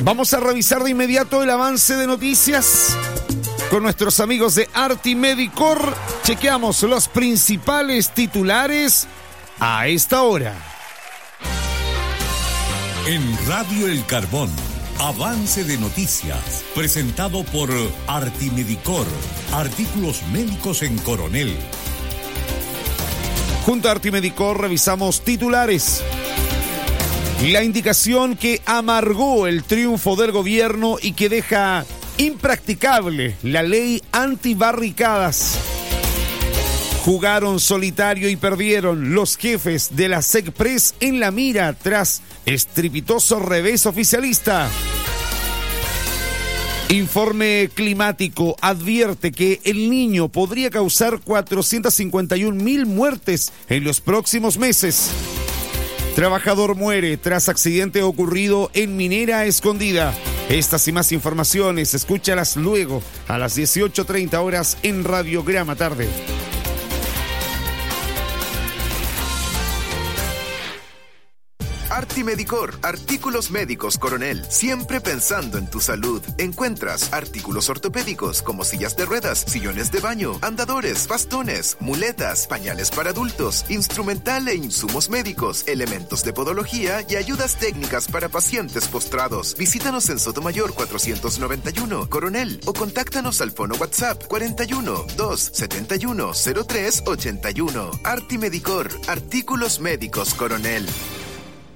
Vamos a revisar de inmediato el avance de noticias con nuestros amigos de Artimedicor. Chequeamos los principales titulares a esta hora. En Radio El Carbón, avance de noticias, presentado por Artimedicor, artículos médicos en Coronel. Junto a Artimedicor revisamos titulares. La indicación que amargó el triunfo del gobierno y que deja impracticable la ley antibarricadas. Jugaron solitario y perdieron los jefes de la SECPRES en la mira tras estrepitoso revés oficialista. Informe climático advierte que el Niño podría causar 451.000 muertes en los próximos meses. Trabajador muere tras accidente ocurrido en Minera Escondida. Estas y más informaciones, escúchalas luego a las 18:30 horas en Radiograma Tarde. Artimedicor, artículos médicos Coronel, siempre pensando en tu salud. Encuentras artículos ortopédicos como sillas de ruedas, sillones de baño, andadores, bastones, muletas, pañales para adultos, instrumental e insumos médicos, elementos de podología y ayudas técnicas para pacientes postrados. Visítanos en Sotomayor 491, Coronel, o contáctanos al fono WhatsApp 41 271 0381. Artimedicor, artículos médicos Coronel.